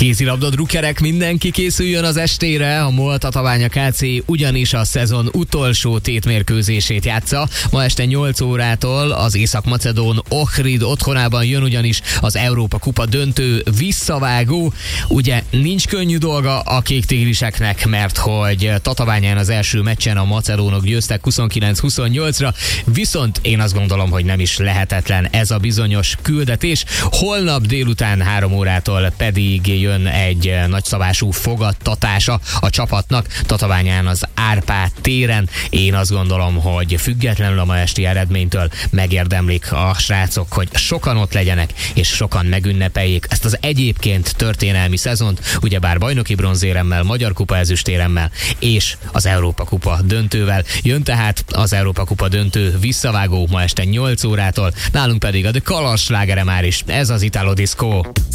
Kézilabda drukkerek, mindenki készüljön az estére, a MOL Tatabánya Kc. Ugyanis a szezon utolsó tétmérkőzését játsza. Ma este 8 órától az észak-macedón Ohrid otthonában jön ugyanis az Európa Kupa döntő visszavágó. Ugye nincs könnyű dolga a kéktigriseknek, mert hogy Tatabányán az első meccsen a macedónok győztek 29-28-ra, viszont én azt gondolom, hogy nem is lehetetlen ez a bizonyos küldetés. Holnap délután 3 órától pedig jön egy nagyszabású fogadtatása a csapatnak Tatabányán az Árpád téren. Én azt gondolom, hogy függetlenül a ma esti eredménytől megérdemlik a srácok, hogy sokan ott legyenek, és sokan megünnepeljék ezt az egyébként történelmi szezont, ugyebár bajnoki bronzéremmel, Magyar Kupa ezüstéremmel és az Európa Kupa döntővel. Jön tehát az Európa Kupa döntő visszavágó ma este 8 órától, nálunk pedig a The Colors slágere már is. Ez az Italo Disco.